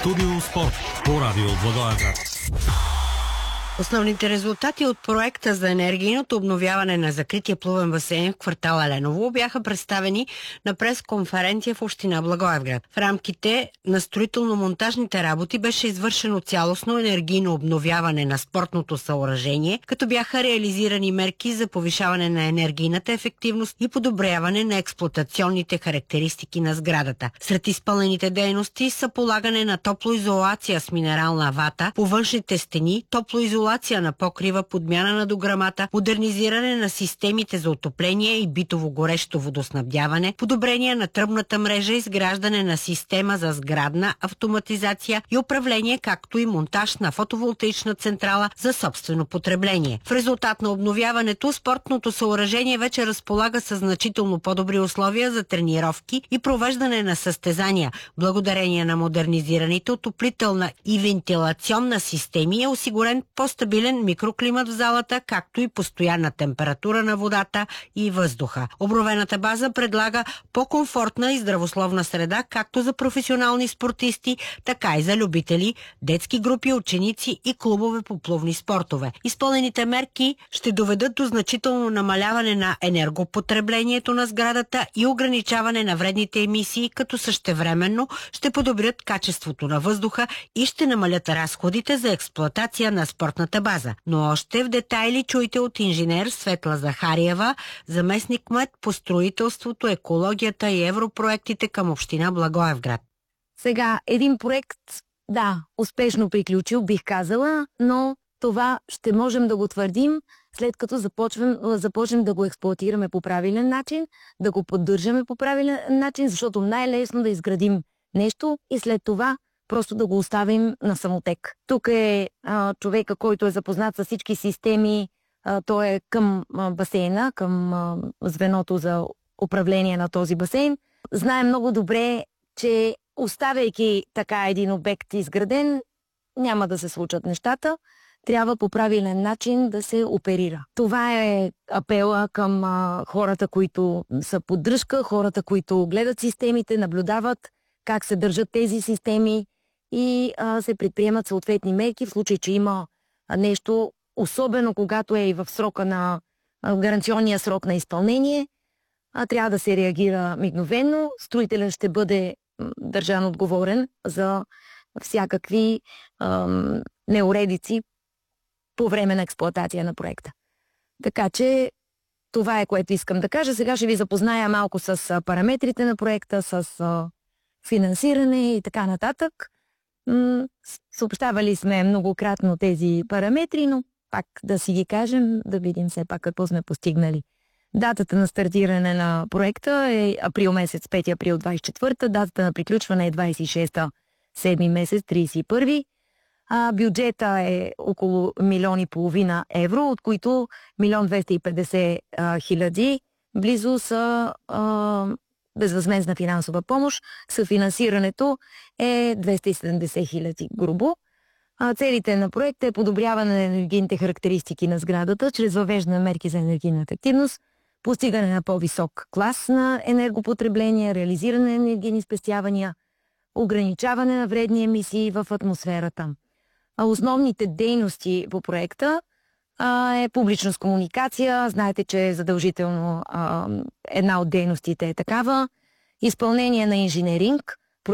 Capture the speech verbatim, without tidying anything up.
Студио Спорт по радио Благоевград. Основните резултати от проекта за енергийното обновяване на закрития плувен басейн в квартал Еленово бяха представени на пресконференция в община Благоевград. В рамките на строително-монтажните работи беше извършено цялостно енергийно обновяване на спортното съоръжение, като бяха реализирани мерки за повишаване на енергийната ефективност и подобряване на експлоатационните характеристики на сградата. Сред изпълнените дейности са полагане на топлоизолация с минерална вата по външните стени, топлоизолация на покрива, подмяна на дограмата, модернизиране на системите за отопление и битово горещо водоснабдяване, подобрение на тръбната мрежа, изграждане на система за сградна автоматизация и управление, както и монтаж на фотоволтаична централа за собствено потребление. В резултат на обновяването, спортното съоръжение вече разполага със значително по-добри условия за тренировки и провеждане на състезания. Благодарение на модернизираните отоплителна и вентилационна системи е осигурен по стабилен микроклимат в залата, както и постоянна температура на водата и въздуха. Обновената база предлага по-комфортна и здравословна среда, както за професионални спортисти, така и за любители, детски групи, ученици и клубове по плувни спортове. Изпълнените мерки ще доведат до значително намаляване на енергопотреблението на сградата и ограничаване на вредните емисии, като същевременно ще подобрят качеството на въздуха и ще намалят разходите за експлоатация на спортната база. Но още в детайли чуйте от инженер Светла Захариева, заместник-кмет по строителството, екологията и европроектите към община Благоевград. Сега, един проект, да, успешно приключил, бих казала, но това ще можем да го твърдим, след като започнем, започнем да го експлоатираме по правилен начин, да го поддържаме по правилен начин, защото най-лесно да изградим нещо и след това просто да го оставим на самотек. Тук е а, човека, който е запознат с всички системи, а, той е към а, басейна, към а, звеното за управление на този басейн. Знае много добре, че оставяйки така един обект изграден, няма да се случат нещата. Трябва по правилен начин да се оперира. Това е апела към а, хората, които са поддръжка, хората, които гледат системите, наблюдават как се държат тези системи и а, се предприемат съответни мерки в случай, че има а, нещо, особено когато е и в срока на а, гаранционния срок на изпълнение, а, трябва да се реагира мигновено. Строителят ще бъде м, държан отговорен за всякакви ам, неуредици по време на експлоатация на проекта. Така че това е, което искам да кажа. Сега ще ви запозная малко с а, параметрите на проекта, с а, финансиране и така нататък. М- съобщавали сме многократно тези параметри, но пак да си ги кажем, да видим все пак какво сме постигнали. Датата на стартиране на проекта е април месец, пети април двадесет и четвърта, датата на приключване е двадесет и шеста седми месец, тридесет и първи. А бюджета е около милион и половина евро, от които милион двеста и петдесет хиляди близо са а, безвъзмездна финансова помощ. Съфинансирането е двеста и седемдесет хиляди грубо. А, целите на проекта е подобряване на енергийните характеристики на сградата чрез въвеждане на мерки за енергийна ефективност, постигане на по-висок клас на енергопотребление, реализиране на енергийни спестявания, ограничаване на вредни емисии в атмосферата. А основните дейности по проекта а, е публичност комуникация. Знаете, че е задължително а, една от дейностите е такава. Изпълнение на инженеринг,